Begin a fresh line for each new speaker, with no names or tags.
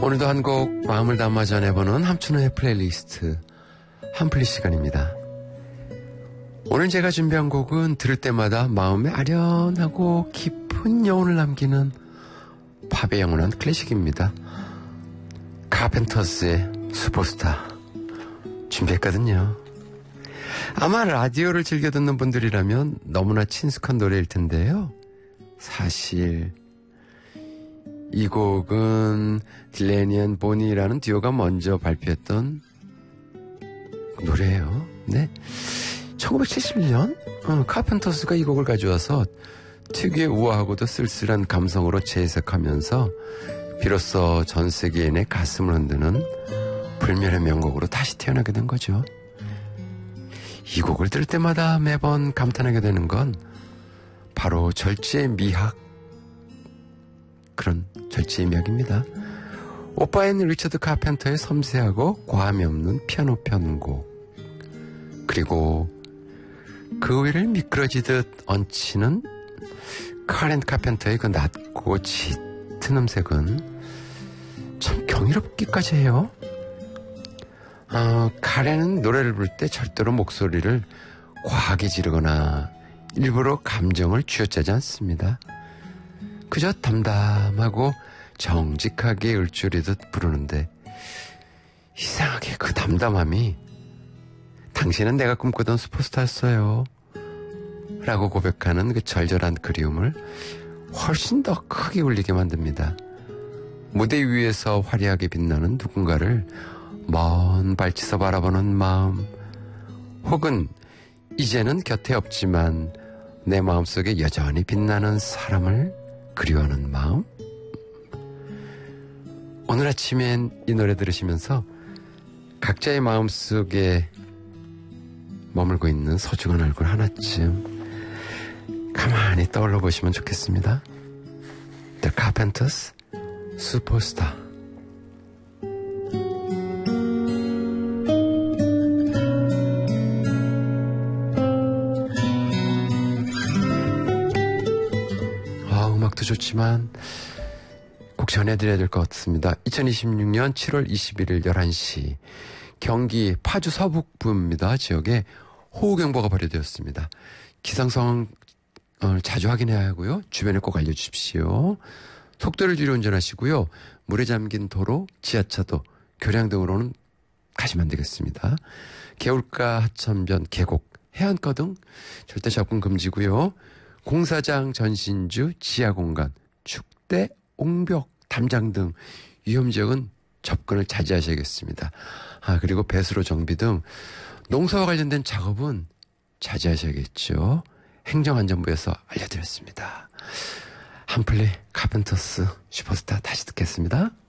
오늘도 한 곡 마음을 담아 전해보는 함춘호의 플레이리스트 한플리 시간입니다. 오늘 제가 준비한 곡은 들을 때마다 마음에 아련하고 깊은 여운을 남기는 팝의 영원한 클래식입니다. 카펜터스의 슈퍼스타 준비했거든요. 아마 라디오를 즐겨 듣는 분들이라면 너무나 친숙한 노래일 텐데요. 사실 이 곡은 딜레니 앤 보니라는 듀오가 먼저 발표했던 노래예요. 네, 1971년 카펜터스가 이 곡을 가져와서 특유의 우아하고도 쓸쓸한 감성으로 재해석하면서 비로소 전 세계인의 가슴을 흔드는 불멸의 명곡으로 다시 태어나게 된 거죠. 이 곡을 들을 때마다 매번 감탄하게 되는 건 바로 절제의 미학, 그런 절제의 미학입니다. 오빠인 리처드 카펜터의 섬세하고 과함이 없는 피아노 편곡, 그리고 그 위를 미끄러지듯 얹히는 카렌 카펜터의 그 낮고 짙은 음색은 참 경이롭기까지 해요. 카렌은 노래를 부를 때 절대로 목소리를 과하게 지르거나 일부러 감정을 쥐어짜지 않습니다. 그저 담담하고 정직하게 을조리듯 부르는데 이상하게 그 담담함이 당신은 내가 꿈꾸던 슈퍼스타였어요 라고 고백하는 그 절절한 그리움을 훨씬 더 크게 울리게 만듭니다. 무대 위에서 화려하게 빛나는 누군가를 먼 발치서 바라보는 마음, 혹은 이제는 곁에 없지만 내 마음속에 여전히 빛나는 사람을 그리워하는 마음. 오늘 아침엔 이 노래 들으시면서 각자의 마음속에 머물고 있는 소중한 얼굴 하나쯤 가만히 떠올려 보시면 좋겠습니다. The Carpenters, Superstar. 음악도 좋지만 꼭 전해드려야 될 것 같습니다. 2026년 7월 21일 11시 경기 파주 서북부입니다. 지역에 호우경보가 발효되었습니다. 기상 상황을 자주 확인해야 하고요. 주변에 꼭 알려주십시오. 속도를 줄여 운전하시고요. 물에 잠긴 도로, 지하차도, 교량 등으로는 가시면 안 되겠습니다. 개울가, 하천변, 계곡, 해안가 등 절대 접근 금지고요. 공사장, 전신주, 지하공간, 축대, 옹벽, 담장 등 위험지역은 접근을 자제하셔야겠습니다. 그리고 배수로 정비 등 농사와 관련된 작업은 자제하셔야겠죠. 행정안전부에서 알려드렸습니다. 한플리 카펜터스 슈퍼스타 다시 듣겠습니다.